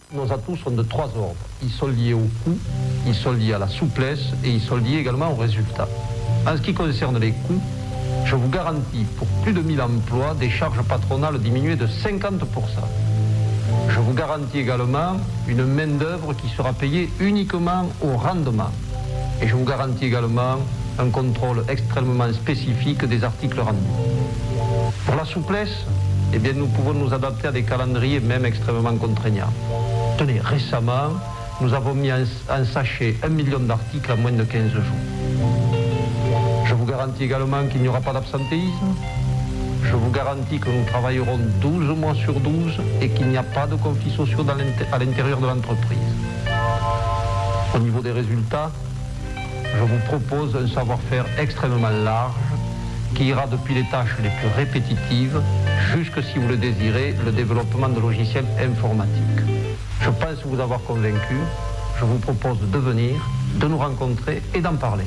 Nos atouts sont de 3 ordres. Ils sont liés au coût, ils sont liés à la souplesse et ils sont liés également aux résultats. En ce qui concerne les coûts, je vous garantis pour plus de 1000 emplois des charges patronales diminuées de 50%. Je vous garantis également une main-d'œuvre qui sera payée uniquement au rendement. Et je vous garantis également un contrôle extrêmement spécifique des articles rendus. Pour la souplesse, eh bien, nous pouvons nous adapter à des calendriers même extrêmement contraignants. Tenez, récemment, nous avons mis en sachet 1 million d'articles en moins de 15 jours. Je vous garantis également qu'il n'y aura pas d'absentéisme. Je vous garantis que nous travaillerons 12 mois sur 12 et qu'il n'y a pas de conflits sociaux à l'intérieur de l'entreprise. Au niveau des résultats, je vous propose un savoir-faire extrêmement large qui ira depuis les tâches les plus répétitives jusque, si vous le désirez, le développement de logiciels informatiques. Je pense vous avoir convaincu. Je vous propose de venir, de nous rencontrer et d'en parler.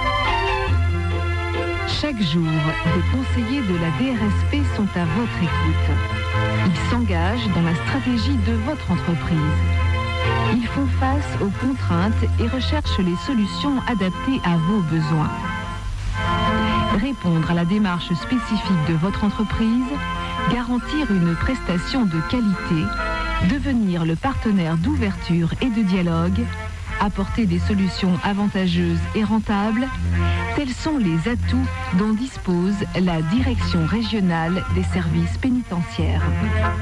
Chaque jour, des conseillers de la DRSP sont à votre écoute. Ils s'engagent dans la stratégie de votre entreprise. Ils font face aux contraintes et recherchent les solutions adaptées à vos besoins. Répondre à la démarche spécifique de votre entreprise, garantir une prestation de qualité, devenir le partenaire d'ouverture et de dialogue, apporter des solutions avantageuses et rentables, tels sont les atouts dont dispose la Direction régionale des services pénitentiaires.